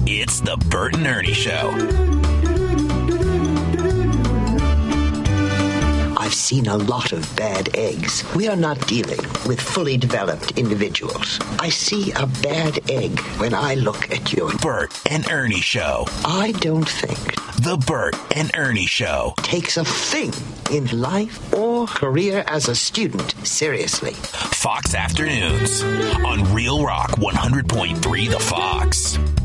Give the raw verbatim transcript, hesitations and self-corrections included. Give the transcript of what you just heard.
It's the Bert and Ernie Show. I've seen a lot of bad eggs. We are not dealing with fully developed individuals. I see a bad egg when I look at your Bert and Ernie Show. I don't think The Bert and Ernie Show takes a thing in life or career as a student seriously. Fox Afternoons on Real Rock one hundred point three The Fox.